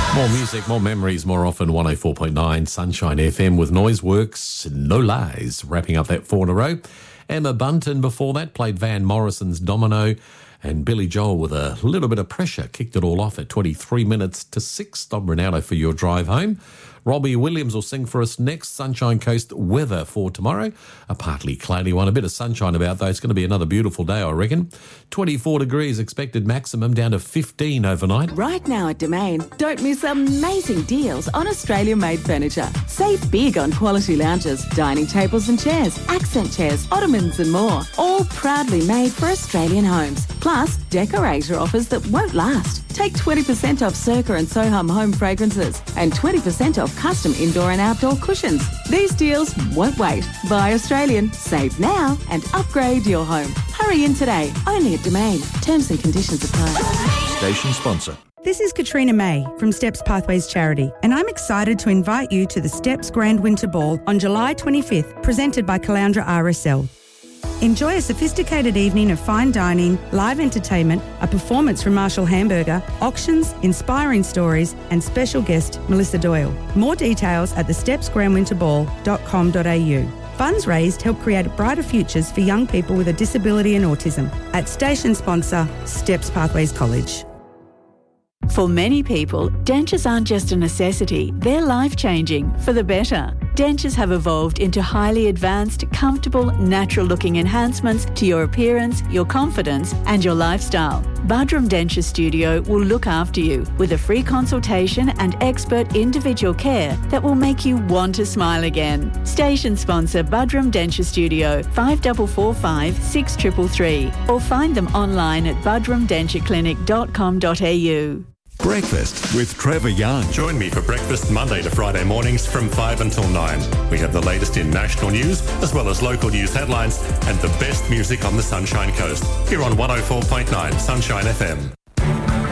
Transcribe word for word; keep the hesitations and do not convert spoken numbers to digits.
More music, more memories, more often. one oh four point nine Sunshine F M with Noiseworks, No Lies, wrapping up that four in a row. Emma Bunton before that played Van Morrison's Domino, and Billy Joel with a little bit of pressure kicked it all off at twenty-three minutes to six. Dom Ronaldo for your drive home. Robbie Williams will sing for us next. Sunshine Coast weather for tomorrow. A partly cloudy one. A bit of sunshine about, though. It's going to be another beautiful day, I reckon. twenty-four degrees expected maximum, down to fifteen overnight. Right now at Domain, don't miss amazing deals on Australia-made furniture. Save big on quality lounges, dining tables and chairs, accent chairs, ottomans and more. All proudly made for Australian homes. Plus, decorator offers that won't last. Take twenty percent off Circa and Soham home fragrances and twenty percent off custom indoor and outdoor cushions. These deals won't wait. Buy Australian, save now and upgrade your home. Hurry in today, only at Domain. Terms and conditions apply. Station sponsor. This is Katrina May from Steps Pathways Charity, and I'm excited to invite you to the Steps Grand Winter Ball on July twenty-fifth, presented by Caloundra R S L. Enjoy a sophisticated evening of fine dining, live entertainment, a performance from Marshall Hamburger, auctions, inspiring stories, and special guest Melissa Doyle. More details at the steps grand winter ball dot com dot a u. Funds raised help create brighter futures for young people with a disability and autism. At station sponsor, Steps Pathways College. For many people, dentures aren't just a necessity, they're life-changing for the better. Dentures have evolved into highly advanced, comfortable, natural-looking enhancements to your appearance, your confidence and your lifestyle. Budrum Denture Studio will look after you with a free consultation and expert individual care that will make you want to smile again. Station sponsor Budrum Denture Studio, five four four five, six three three three, or find them online at budrum denture clinic dot com dot a u. Breakfast with Trevor Young. Join me for breakfast Monday to Friday mornings from five until nine. We have the latest in national news, as well as local news headlines and the best music on the Sunshine Coast. Here on one oh four point nine Sunshine F M.